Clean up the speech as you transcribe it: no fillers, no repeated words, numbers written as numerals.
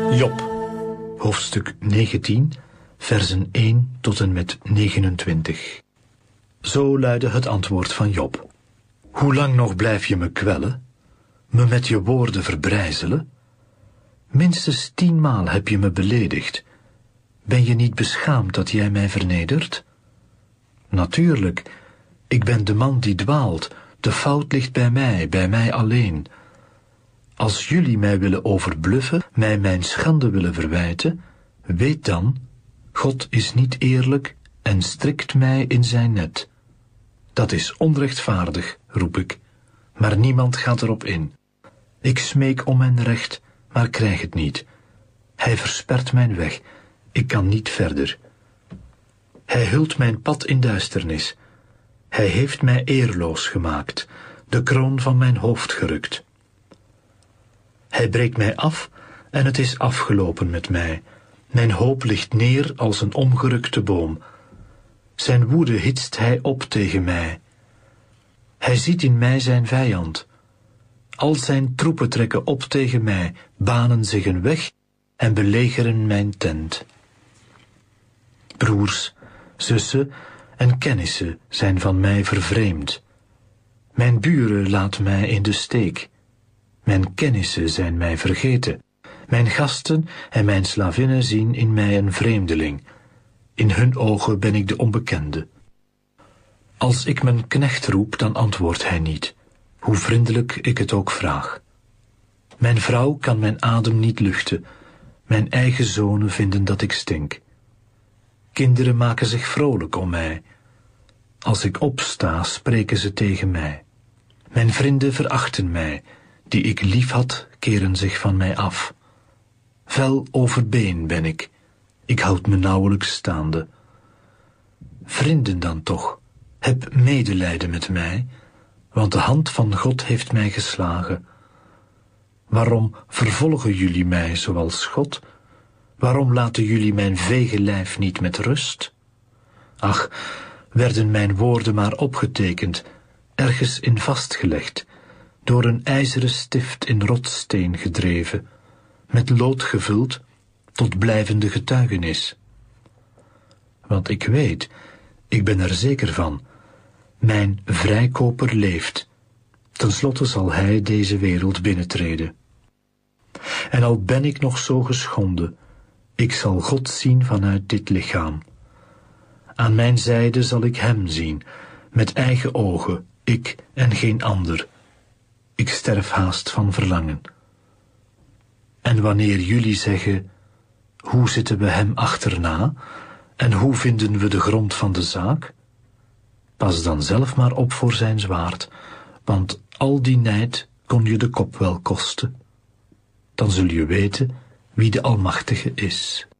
Job, hoofdstuk 19, versen 1 tot en met 29. Zo luidde het antwoord van Job. Hoe lang nog blijf je me kwellen, me met je woorden verbrijzelen? Minstens 10 maal heb je me beledigd. Ben je niet beschaamd dat jij mij vernedert? Natuurlijk, ik ben de man die dwaalt, de fout ligt bij mij alleen. Als jullie mij willen overbluffen, mij mijn schande willen verwijten, weet dan, God is niet eerlijk en strikt mij in zijn net. Dat is onrechtvaardig, roep ik, maar niemand gaat erop in. Ik smeek om mijn recht, maar krijg het niet. Hij verspert mijn weg, ik kan niet verder. Hij hult mijn pad in duisternis. Hij heeft mij eerloos gemaakt, de kroon van mijn hoofd gerukt. Hij breekt mij af en het is afgelopen met mij. Mijn hoop ligt neer als een omgerukte boom. Zijn woede hitst hij op tegen mij. Hij ziet in mij zijn vijand. Al zijn troepen trekken op tegen mij, banen zich een weg en belegeren mijn tent. Broers, zussen en kennissen zijn van mij vervreemd. Mijn buren laten mij in de steek. Mijn kennissen zijn mij vergeten. Mijn gasten en mijn slavinnen zien in mij een vreemdeling. In hun ogen ben ik de onbekende. Als ik mijn knecht roep, dan antwoordt hij niet, hoe vriendelijk ik het ook vraag. Mijn vrouw kan mijn adem niet luchten. Mijn eigen zonen vinden dat ik stink. Kinderen maken zich vrolijk om mij. Als ik opsta, spreken ze tegen mij. Mijn vrienden verachten mij. Die ik lief had, keren zich van mij af. Vel overbeen ben ik. Ik houd me nauwelijks staande. Vrienden dan toch, heb medelijden met mij, want de hand van God heeft mij geslagen. Waarom vervolgen jullie mij zoals God? Waarom laten jullie mijn vege lijf niet met rust? Ach, werden mijn woorden maar opgetekend, ergens in vastgelegd, door een ijzeren stift in rotssteen gedreven, met lood gevuld tot blijvende getuigenis. Want ik weet, ik ben er zeker van, mijn vrijkoper leeft, tenslotte zal hij deze wereld binnentreden. En al ben ik nog zo geschonden, ik zal God zien vanuit dit lichaam. Aan mijn zijde zal ik hem zien, met eigen ogen, ik en geen ander. Ik sterf haast van verlangen. En wanneer jullie zeggen, hoe zitten we hem achterna, en hoe vinden we de grond van de zaak? Pas dan zelf maar op voor zijn zwaard, want al die nijd kon je de kop wel kosten. Dan zul je weten wie de Almachtige is.